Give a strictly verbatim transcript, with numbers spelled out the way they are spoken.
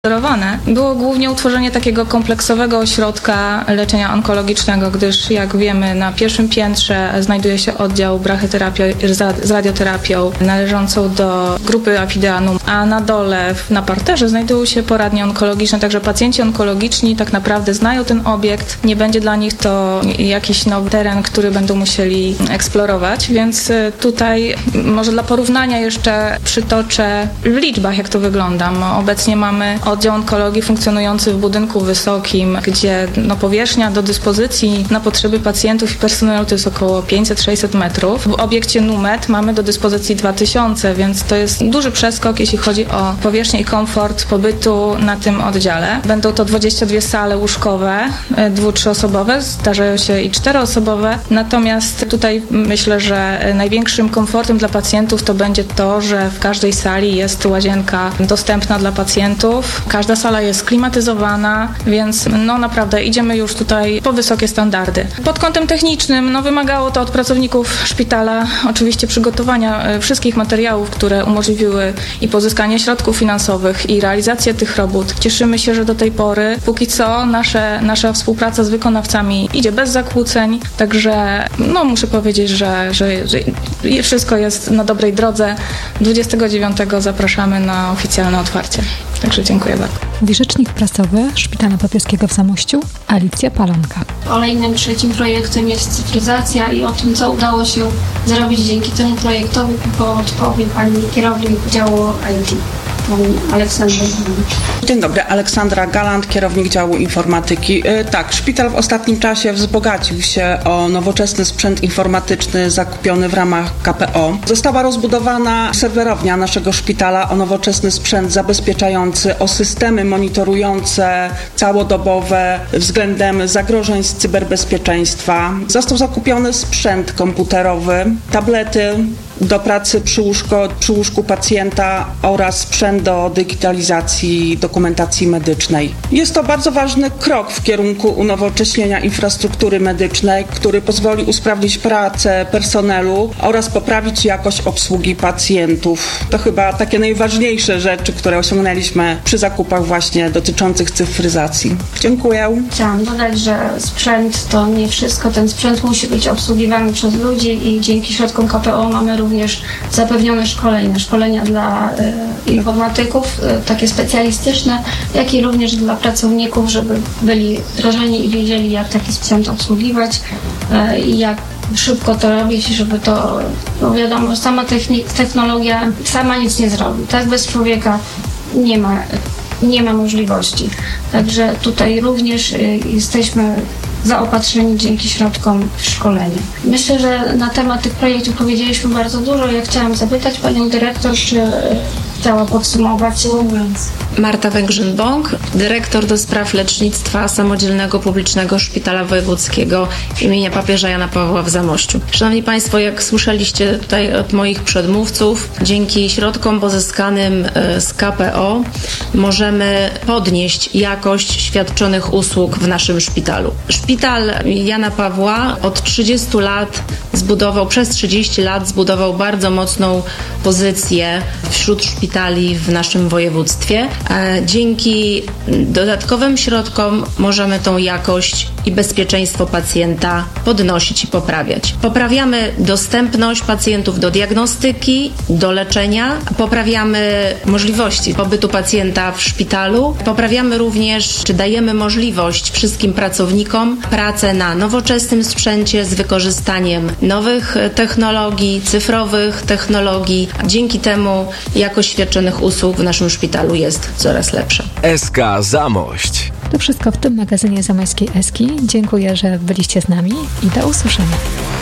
było głównie utworzenie takiego kompleksowego ośrodka leczenia onkologicznego, gdyż jak wiemy na pierwszym piętrze znajduje się oddział brachyterapii z radioterapią należącą do grupy Afideanum, a na dole na parterze znajdują się poradnie onkologiczne, także pacjenci onkologiczni tak naprawdę znają ten obiekt, nie będzie dla nich to jakiś nowy teren, który będą musieli eksplorować, więc tutaj może dla porównania jeszcze przytoczę w liczbach, jak to wygląda. Obecnie mamy oddział onkologii funkcjonujący w budynku wysokim, gdzie no, powierzchnia do dyspozycji na potrzeby pacjentów i personelu to jest około pięćset do sześciuset metrów. W obiekcie Numet mamy do dyspozycji dwa tysiące, więc to jest duży przeskok, jeśli chodzi o powierzchnię i komfort pobytu na tym oddziale. Będą to dwadzieścia dwie sale łóżkowe, dwu-, trzyosobowe, zdarzają się i czteroosobowe. Natomiast tutaj myślę, że największym komfortem dla pacjentów to będzie to, że w każdej sali jest łazienka dostępna dla pacjentów. Każda sala jest klimatyzowana, więc no naprawdę idziemy już tutaj po wysokie standardy. Pod kątem technicznym no, wymagało to od pracowników szpitala oczywiście przygotowania wszystkich materiałów, które umożliwiły i pozyskanie środków finansowych i realizację tych robót. Cieszymy się, że do tej pory póki co nasze, nasza współpraca z wykonawcami idzie bez zakłóceń, także no, muszę powiedzieć, że, że, że wszystko jest na dobrej drodze. dwudziestego dziewiątego zapraszamy na oficjalne otwarcie. Także dziękuję bardzo. Mówi rzecznik prasowy Szpitala Papieskiego w Zamościu, Alicja Palonka. Kolejnym trzecim projektem jest cyfryzacja i o tym, co udało się zrobić dzięki temu projektowi, odpowie pani kierownik działu I T. Aleksandra. Dzień dobry, Aleksandra Galant, kierownik działu informatyki. Tak, szpital w ostatnim czasie wzbogacił się o nowoczesny sprzęt informatyczny zakupiony w ramach K P O. Została rozbudowana serwerownia naszego szpitala o nowoczesny sprzęt zabezpieczający, o systemy monitorujące całodobowe względem zagrożeń z cyberbezpieczeństwa. Został zakupiony sprzęt komputerowy, tablety do pracy przy, łóżko, przy łóżku pacjenta oraz sprzęt do digitalizacji dokumentacji medycznej. Jest to bardzo ważny krok w kierunku unowocześnienia infrastruktury medycznej, który pozwoli usprawnić pracę personelu oraz poprawić jakość obsługi pacjentów. To chyba takie najważniejsze rzeczy, które osiągnęliśmy przy zakupach właśnie dotyczących cyfryzacji. Dziękuję. Chciałam dodać, że sprzęt to nie wszystko. Ten sprzęt musi być obsługiwany przez ludzi i dzięki środkom K P O mamy również również zapewnione szkolenia, szkolenia dla y, informatyków, y, takie specjalistyczne, jak i również dla pracowników, żeby byli wdrożeni i wiedzieli, jak taki sprzęt obsługiwać y, i jak szybko to robić, żeby to, no wiadomo, sama techni- technologia sama nic nie zrobi, tak? Bez człowieka nie ma, nie ma możliwości. Także tutaj również y, jesteśmy zaopatrzeni dzięki środkom w szkolenie. Myślę, że na temat tych projektów powiedzieliśmy bardzo dużo. Ja chciałam zapytać panią dyrektor, czy chciała podsumować. Marta Węgrzyn-Bąk, dyrektor do spraw lecznictwa Samodzielnego Publicznego Szpitala Wojewódzkiego imienia papieża Jana Pawła w Zamościu. Szanowni Państwo, jak słyszeliście tutaj od moich przedmówców, dzięki środkom pozyskanym z K P O możemy podnieść jakość świadczonych usług w naszym szpitalu. Szpital Jana Pawła od trzydziestu lat zbudował, przez trzydzieści lat zbudował bardzo mocną pozycję wśród szpitali w naszym województwie. Dzięki dodatkowym środkom możemy tą jakość i bezpieczeństwo pacjenta podnosić i poprawiać. Poprawiamy dostępność pacjentów do diagnostyki, do leczenia, poprawiamy możliwości pobytu pacjenta w szpitalu, poprawiamy również, czy dajemy możliwość wszystkim pracownikom pracę na nowoczesnym sprzęcie z wykorzystaniem nowych technologii, cyfrowych technologii. Dzięki temu jakość świadczonych usług w naszym szpitalu jest coraz lepsza. S K Zamość. To wszystko w tym magazynie Zamojskiej Eski. Dziękuję, że byliście z nami i do usłyszenia.